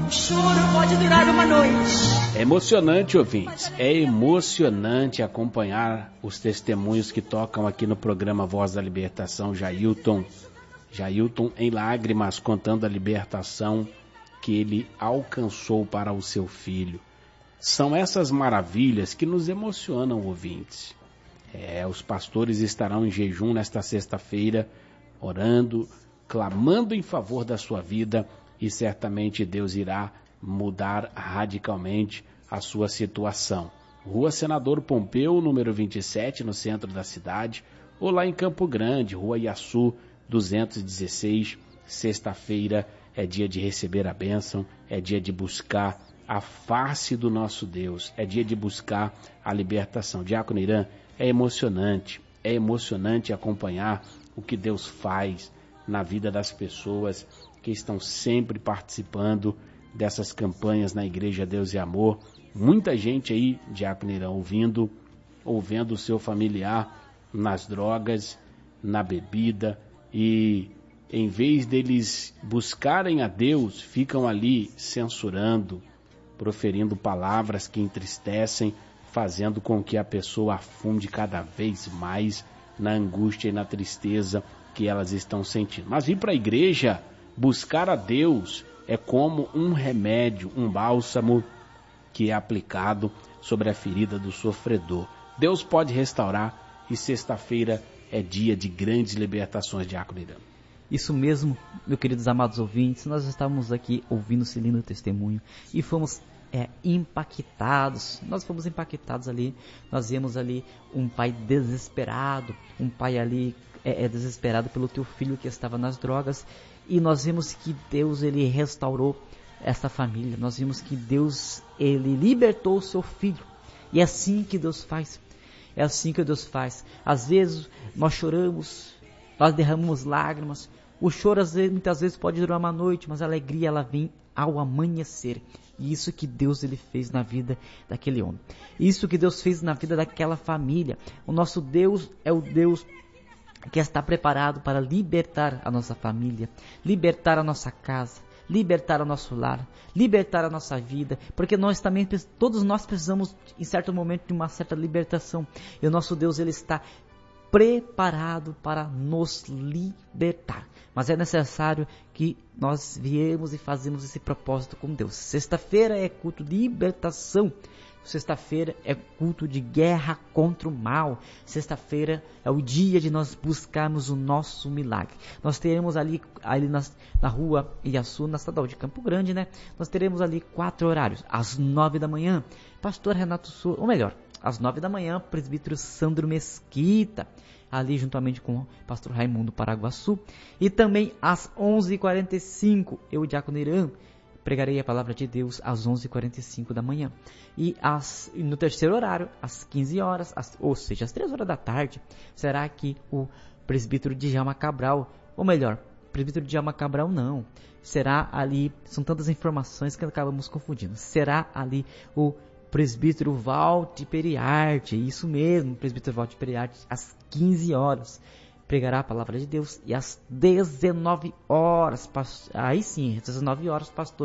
O choro pode durar uma noite. É emocionante, ouvintes. É emocionante acompanhar os testemunhos que tocam aqui no programa Voz da Libertação. Jailton em lágrimas, contando a libertação que ele alcançou para o seu filho. São essas maravilhas que nos emocionam, ouvintes. Os pastores estarão em jejum nesta sexta-feira, orando, clamando em favor da sua vida, e certamente Deus irá mudar radicalmente a sua situação. Rua Senador Pompeu, número 27, no centro da cidade, ou lá em Campo Grande, Rua Iaçu 216, sexta-feira é dia de receber a bênção, é dia de buscar a face do nosso Deus, é dia de buscar a libertação. Diácono Irã, é emocionante acompanhar o que Deus faz na vida das pessoas que estão sempre participando dessas campanhas na Igreja Deus e Amor. Muita gente aí, Diácono Irã, ouvindo o seu familiar nas drogas, na bebida, e em vez deles buscarem a Deus, ficam ali censurando, proferindo palavras que entristecem, fazendo com que a pessoa afunde cada vez mais na angústia e na tristeza que elas estão sentindo. Mas ir para a igreja, buscar a Deus, é como um remédio, um bálsamo que é aplicado sobre a ferida do sofredor. Deus pode restaurar, e sexta-feira é dia de grandes libertações, Diácono Irã. Isso mesmo, meus queridos amados ouvintes, nós estávamos aqui ouvindo esse lindo testemunho e fomos impactados. Nós fomos impactados ali. Nós vimos ali um pai desesperado, um pai ali desesperado pelo teu filho que estava nas drogas, e nós vimos que Deus, ele restaurou essa família. Nós vimos que Deus, ele libertou o seu filho, e é assim que Deus faz. É assim que Deus faz. Às vezes nós choramos, nós derramamos lágrimas. O choro muitas vezes pode durar uma noite, mas a alegria ela vem ao amanhecer. E isso que Deus ele fez na vida daquele homem. Isso que Deus fez na vida daquela família. O nosso Deus é o Deus que está preparado para libertar a nossa família, libertar a nossa casa, libertar o nosso lar, libertar a nossa vida, porque todos nós precisamos em certo momento de uma certa libertação. E o nosso Deus ele está preparado para nos libertar. Mas é necessário que nós viemos e fazemos esse propósito com Deus. Sexta-feira é culto de libertação. Sexta-feira é culto de guerra contra o mal. Sexta-feira é o dia de nós buscarmos o nosso milagre. Nós teremos ali na rua Iaçu, na cidade de Campo Grande, né? Nós teremos ali 4 horários. Às 9 da manhã, pastor Renato Souza, ou melhor, às 9 da manhã, presbítero Sandro Mesquita, ali juntamente com o pastor Raimundo Paraguaçu. E também às 11h45, eu, Diácono Irã, pregarei a palavra de Deus às 11h45 da manhã. E no terceiro horário, às 15 horas, ou seja, às 3 horas da tarde, será que o presbítero Djalma Cabral, ou melhor, presbítero Djalma Cabral não, será ali, são tantas informações que acabamos confundindo, será ali o presbítero Walter Periarte, isso mesmo, presbítero Walter Periarte, às 15 horas, pregará a palavra de Deus, e às 19 horas, aí sim, às 19 horas, pastor